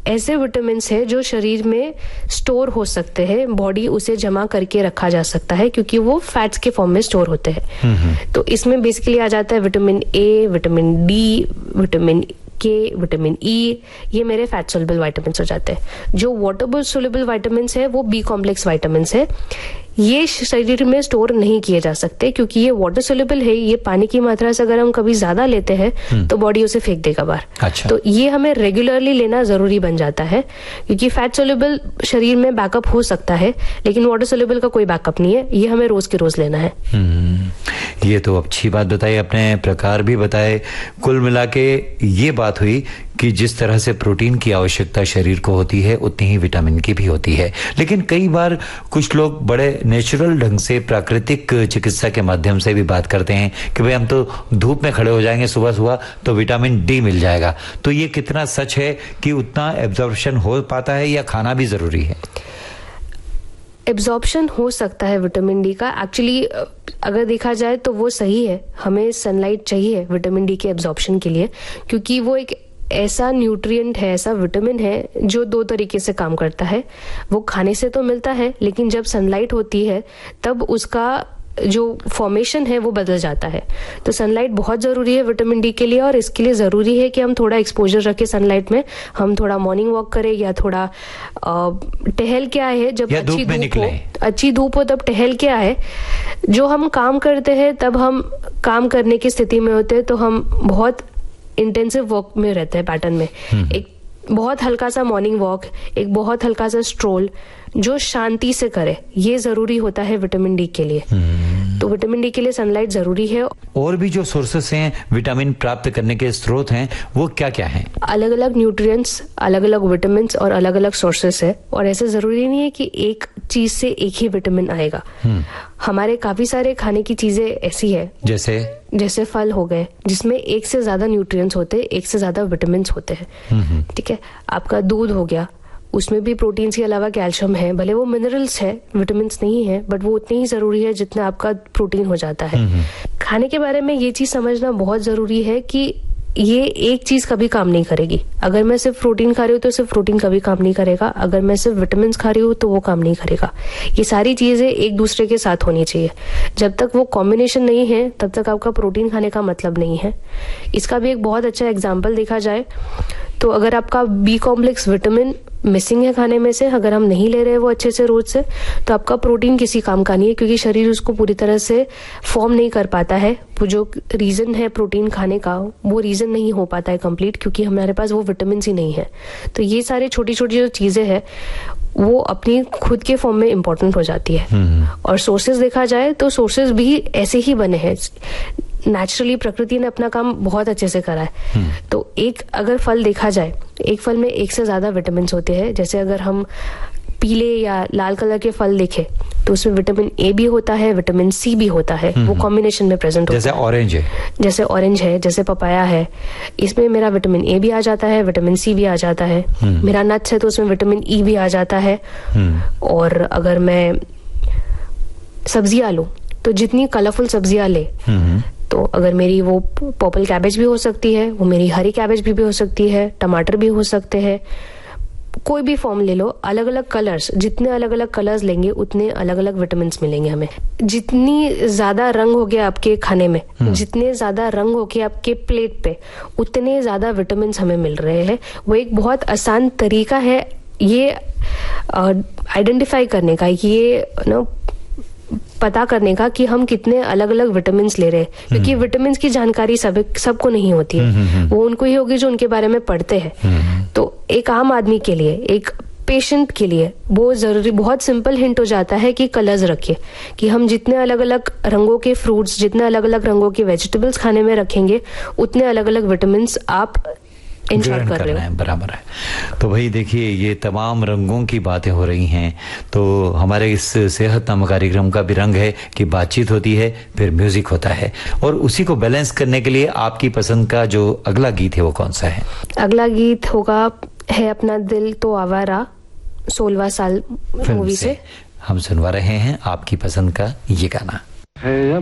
ऐसे विटामिन है जो शरीर में स्टोर हो सकते हैं, बॉडी उसे जमा करके रखा जा सकता है क्योंकि वो फैट्स के फॉर्म में स्टोर होते हैं। तो इसमें बेसिकली आ जाता है vitamin A, vitamin D, vitamin के, विटामिन ई, ये मेरे फैट सोल्युबल विटामिन हो जाते हैं। जो वाटर सोल्युबल विटामिन है वो बी कॉम्प्लेक्स विटामिन है। ये शरीर में स्टोर नहीं किए जा सकते क्योंकि ये वाटर सोल्युबल है। ये पानी की मात्रा से अगर हम कभी ज्यादा लेते हैं तो बॉडी उसे फेंक देगा बाहर। अच्छा। तो ये हमें रेगुलरली लेना जरूरी बन जाता है क्योंकि फैट सोल्युबल शरीर में बैकअप हो सकता है लेकिन वाटर सोल्युबल का कोई बैकअप नहीं है। ये हमें रोज के रोज लेना है। ये तो अच्छी बात बताई, अपने प्रकार भी बताए। कुल मिला के ये बात हुई कि जिस तरह से प्रोटीन की आवश्यकता शरीर को होती है उतनी ही विटामिन की भी होती है। लेकिन कई बार कुछ लोग बड़े नेचुरल ढंग से प्राकृतिक चिकित्सा के माध्यम से भी बात करते हैं कि भाई हम तो धूप में खड़े हो जाएंगे सुबह सुबह तो विटामिन डी मिल जाएगा। तो ये कितना सच है कि उतना एब्जॉर्प्शन हो पाता है या खाना भी जरूरी है? एब्जॉर्प्शन हो सकता है विटामिन डी का। एक्चुअली अगर देखा जाए तो वो सही है, हमें सनलाइट चाहिए विटामिन डी के एब्जॉर्प्शन के लिए क्योंकि वो एक ऐसा न्यूट्रिएंट है, ऐसा विटामिन है जो दो तरीके से काम करता है। वो खाने से तो मिलता है लेकिन जब सनलाइट होती है तब उसका जो फॉर्मेशन है वो बदल जाता है। तो सनलाइट बहुत जरूरी है विटामिन डी के लिए और इसके लिए जरूरी है कि हम थोड़ा एक्सपोजर रखें सनलाइट में। हम थोड़ा मॉर्निंग वॉक करें या थोड़ा टहल के आए, जब अच्छी धूप हो तब टहल के आए। जो हम काम करते हैं तब हम काम करने की स्थिति में होते हैं तो हम बहुत इंटेंसिव वॉक में रहते हैं पैटर्न में। एक बहुत हल्का सा मॉर्निंग वॉक, एक बहुत हल्का सा स्ट्रोल जो शांति से करे, ये जरूरी होता है विटामिन डी के लिए। तो विटामिन डी के लिए सनलाइट जरूरी है। और भी जो सोर्सेस हैं विटामिन प्राप्त करने के स्रोत हैं वो क्या क्या हैं? अलग अलग न्यूट्रिएंट्स, अलग अलग विटामिन और अलग अलग सोर्सेस है और ऐसे जरूरी नहीं है कि एक चीज से एक ही विटामिन आएगा। हमारे काफी सारे खाने की चीजें ऐसी है जैसे फल हो गए जिसमें एक से ज्यादा न्यूट्रिएंट्स होते हैं, एक से ज्यादा विटामिन होते हैं। ठीक है, आपका दूध हो गया, उसमें भी प्रोटीन्स के अलावा कैल्शियम है, भले वो मिनरल्स है, विटामिन नहीं है, बट वो उतनी ही जरूरी है जितना आपका प्रोटीन हो जाता है। खाने के बारे में ये चीज समझना बहुत जरूरी है कि ये एक चीज कभी काम नहीं करेगी। अगर मैं सिर्फ प्रोटीन खा रही हूँ तो सिर्फ प्रोटीन कभी काम नहीं करेगा, अगर मैं सिर्फ विटामिन खा रही हूँ तो वो काम नहीं करेगा। ये सारी चीजें एक दूसरे के साथ होनी चाहिए। जब तक वो कॉम्बिनेशन नहीं है तब तक आपका प्रोटीन खाने का मतलब नहीं है। इसका भी एक बहुत अच्छा एग्जाम्पल देखा जाए तो अगर आपका बी कॉम्प्लेक्स विटामिन मिसिंग है खाने में से, अगर हम नहीं ले रहे हैं वो अच्छे से रोज से, तो आपका प्रोटीन किसी काम का नहीं है क्योंकि शरीर उसको पूरी तरह से फॉर्म नहीं कर पाता है। वो जो रीजन है प्रोटीन खाने का वो रीजन नहीं हो पाता है कंप्लीट क्योंकि हमारे पास वो विटामिन ही नहीं है। तो ये सारी छोटी छोटी जो चीजें हैं वो अपनी खुद के फॉर्म में इम्पोर्टेंट हो जाती है। और सोर्सेज देखा जाए तो सोर्सेज भी ऐसे ही बने हैं। नेचुरली प्रकृति ने अपना काम बहुत अच्छे से करा है। तो एक अगर फल देखा जाए, एक फल में एक से ज्यादा विटामिन होते हैं। जैसे अगर हम पीले या लाल कलर के फल देखें तो उसमें विटामिन ए भी होता है, विटामिन सी भी होता है, वो कॉम्बिनेशन में प्रेजेंट होता है। जैसे ऑरेंज है, जैसे पपाया है, इसमें मेरा विटामिन ए भी आ जाता है, विटामिन सी भी आ जाता है। मेरा नट्स है तो उसमें विटामिन ई भी आ जाता है। और अगर मैं सब्जियां लूं तो जितनी कलरफुल सब्जियां ले तो अगर मेरी वो पर्पल कैबेज भी हो सकती है, वो मेरी हरी कैबेज भी हो सकती है, टमाटर भी हो सकते हैं, कोई भी फॉर्म ले लो, अलग अलग कलर्स, जितने अलग अलग कलर्स लेंगे उतने अलग अलग विटामिन मिलेंगे हमें। जितनी ज्यादा रंग हो गया आपके खाने में, जितने ज्यादा रंग हो गया आपके प्लेट पे, उतने ज्यादा विटामिन हमें मिल रहे हैं। वो एक बहुत आसान तरीका है ये आइडेंटिफाई करने का, ये पता करने का कि हम कितने अलग अलग विटामिन ले रहे हैं क्योंकि विटामिन की जानकारी सबको नहीं होती है। वो उनको ही होगी जो उनके बारे में पढ़ते हैं। तो एक आम आदमी के लिए, एक पेशेंट के लिए वो जरूरी, बहुत सिंपल हिंट हो जाता है कि कलर्स रखिए, कि हम जितने अलग अलग रंगों के फ्रूट्स, जितने अलग अलग रंगों के वेजिटेबल्स खाने में रखेंगे उतने अलग अलग विटामिन आप इंश्योर कर रहे हैं। बराबर है। तो भाई देखिए, ये तमाम रंगों की बातें हो रही हैं। तो हमारे इस सेहत नामक कार्यक्रम का भी रंग है कि बातचीत होती है, फिर म्यूजिक होता है, और उसी को बैलेंस करने के लिए आपकी पसंद का जो अगला गीत है वो कौन सा है? अगला गीत होगा है अपना दिल तो आवारा, 16वां साल मूवी से। हम सुनवा रहे हैं आपकी पसंद का ये गाना।